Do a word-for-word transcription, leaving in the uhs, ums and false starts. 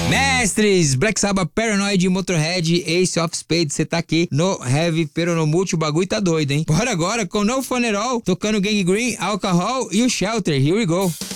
Mestres, Black Sabbath, Paranoid, Motorhead, Ace of Spades, você tá aqui no Heavy Peronomulti, o bagulho tá doido, hein? Bora agora com No Fun At All, tocando Gang Green, Alcohol e o Shelter, here we go.